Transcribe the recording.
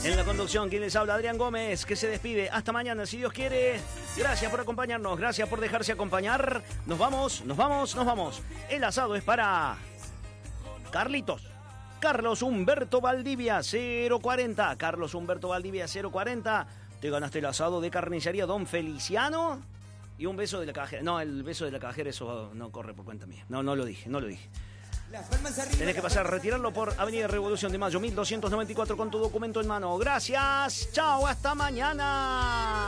En la conducción, quien les habla, Adrián Gómez, que se despide. Hasta mañana, si Dios quiere. Gracias por acompañarnos, gracias por dejarse acompañar. Nos vamos. El asado es para Carlitos. Carlos Humberto Valdivia, 040. Carlos Humberto Valdivia, 040. Te ganaste el asado de carnicería Don Feliciano. Y un beso de la cajera. No, el beso de la cajera, eso no corre por cuenta mía. No lo dije. Tenés que pasar a retirarlo por Avenida Revolución de Mayo, 1294, con tu documento en mano. Gracias. Chao, hasta mañana.